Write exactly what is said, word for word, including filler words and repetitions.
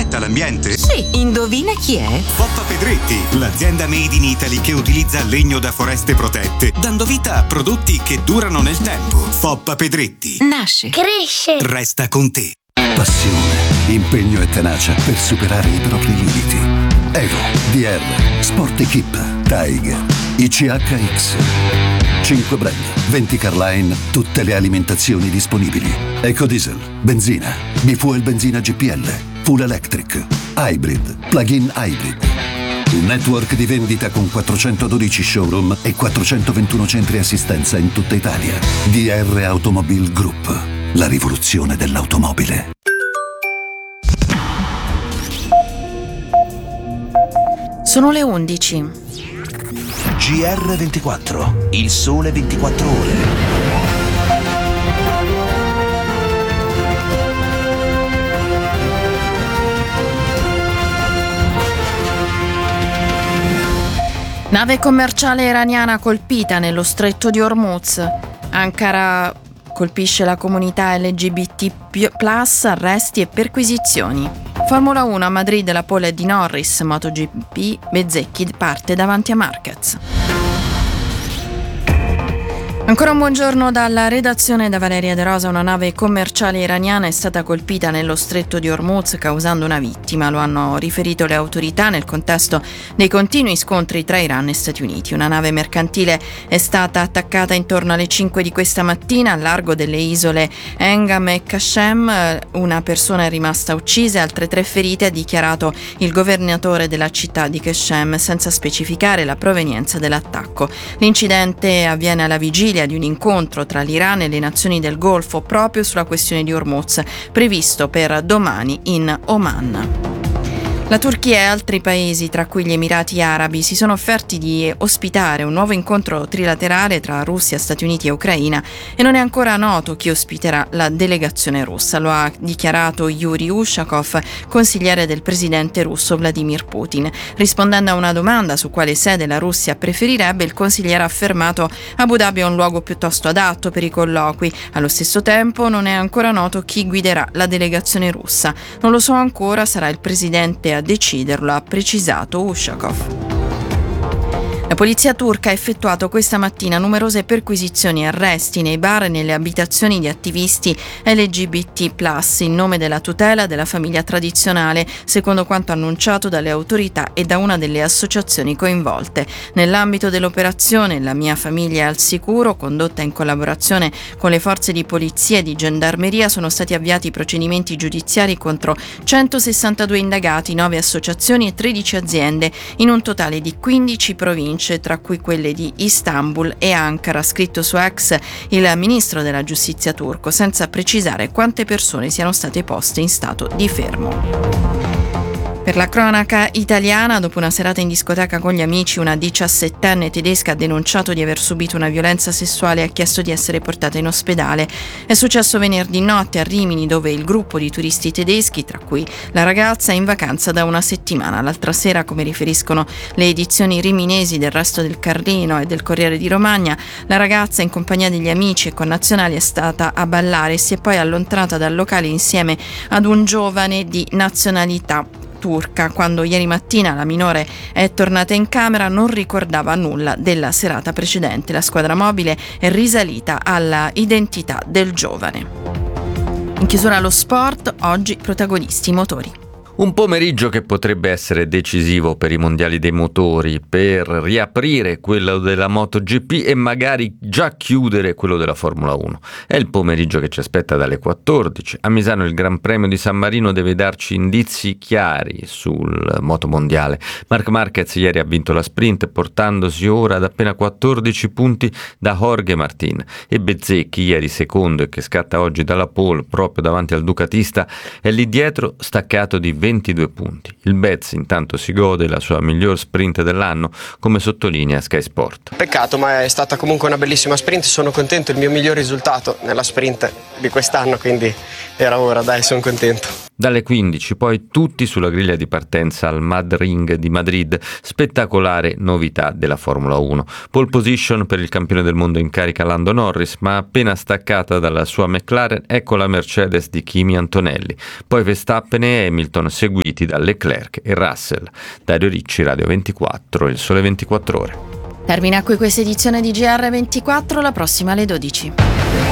rispetta l'ambiente? Sì, indovina chi è? Foppa Pedretti, l'azienda made in Italy che utilizza legno da foreste protette, dando vita a prodotti che durano nel tempo. Foppa Pedretti. Nasce, cresce, resta con te. Passione, impegno e tenacia per superare i propri limiti. Evo, D R, Sport Equip, Tiger, I C H X. cinque brand, venti Carline, tutte le alimentazioni disponibili. Ecodiesel, benzina, Bifuel benzina G P L, Full Electric, Hybrid, Plug-in Hybrid. Un network di vendita con quattrocentododici showroom e quattrocentoventuno centri assistenza in tutta Italia. D R Automobile Group, la rivoluzione dell'automobile. Sono le undici. G R ventiquattro, il sole ventiquattro ore. Nave commerciale iraniana colpita nello stretto di Hormuz. Ankara colpisce la comunità L G B T plus, arresti e perquisizioni. Formula uno a Madrid, la pole di Norris, MotoGP, Bezzecchi parte davanti a Marquez. Ancora un buongiorno dalla redazione da Valeria De Rosa. Una nave commerciale iraniana è stata colpita nello stretto di Hormuz causando una vittima, lo hanno riferito le autorità nel contesto dei continui scontri tra Iran e Stati Uniti. Una nave mercantile è stata attaccata intorno alle cinque di questa mattina al largo delle isole Engam e Qashem. Una persona è rimasta uccisa e altre tre ferite, ha dichiarato il governatore della città di Qashem senza specificare la provenienza dell'attacco. L'incidente avviene alla vigilia di un incontro tra l'Iran e le nazioni del Golfo proprio sulla questione di Hormuz, previsto per domani in Oman. La Turchia e altri paesi, tra cui gli Emirati Arabi, si sono offerti di ospitare un nuovo incontro trilaterale tra Russia, Stati Uniti e Ucraina e non è ancora noto chi ospiterà la delegazione russa. Lo ha dichiarato Yuri Ushakov, consigliere del presidente russo Vladimir Putin. Rispondendo a una domanda su quale sede la Russia preferirebbe, il consigliere ha affermato Abu Dhabi è un luogo piuttosto adatto per i colloqui. Allo stesso tempo non è ancora noto chi guiderà la delegazione russa. Non lo so ancora, sarà il presidente a deciderlo, ha precisato Ushakov. La polizia turca ha effettuato questa mattina numerose perquisizioni e arresti nei bar e nelle abitazioni di attivisti L G B T plus, in nome della tutela della famiglia tradizionale, secondo quanto annunciato dalle autorità e da una delle associazioni coinvolte. Nell'ambito dell'operazione La mia famiglia è al sicuro, condotta in collaborazione con le forze di polizia e di gendarmeria, sono stati avviati procedimenti giudiziari contro centosessantadue indagati, nove associazioni e tredici aziende, in un totale di quindici province, tra cui quelle di Istanbul e Ankara, ha scritto su X il ministro della giustizia turco, senza precisare quante persone siano state poste in stato di fermo. Per la cronaca italiana, dopo una serata in discoteca con gli amici, una diciassettenne tedesca ha denunciato di aver subito una violenza sessuale e ha chiesto di essere portata in ospedale. È successo venerdì notte a Rimini, dove il gruppo di turisti tedeschi, tra cui la ragazza, è in vacanza da una settimana. L'altra sera, come riferiscono le edizioni riminesi del Resto del Carlino e del Corriere di Romagna, la ragazza, in compagnia degli amici e connazionali, è stata a ballare e si è poi allontanata dal locale insieme ad un giovane di nazionalità turca. Quando ieri mattina la minore è tornata in camera, non ricordava nulla della serata precedente. La squadra mobile è risalita alla identità del giovane. In chiusura allo sport, oggi protagonisti i motori. Un pomeriggio che potrebbe essere decisivo per i mondiali dei motori, per riaprire quello della MotoGP e magari già chiudere quello della Formula uno. È il pomeriggio che ci aspetta dalle quattordici. A Misano il Gran Premio di San Marino deve darci indizi chiari sul motomondiale. Marc Marquez ieri ha vinto la sprint, portandosi ora ad appena quattordici punti da Jorge Martin, e Bezzecchi, ieri secondo e che scatta oggi dalla pole proprio davanti al ducatista, è lì dietro staccato di ventidue punti. Il Bez intanto si gode la sua miglior sprint dell'anno, come sottolinea Sky Sport. Peccato, ma è stata comunque una bellissima sprint, sono contento, il mio miglior risultato nella sprint di quest'anno, quindi era ora, dai, sono contento. Dalle quindici poi tutti sulla griglia di partenza al Mad Ring di Madrid, spettacolare novità della Formula uno. Pole position per il campione del mondo in carica Lando Norris, ma appena staccata dalla sua McLaren ecco la Mercedes di Kimi Antonelli, poi Verstappen e Hamilton seguiti da Leclerc e Russell. Dario Ricci, Radio ventiquattro, Il Sole ventiquattro Ore. Termina qui questa edizione di G R ventiquattro, la prossima alle dodici.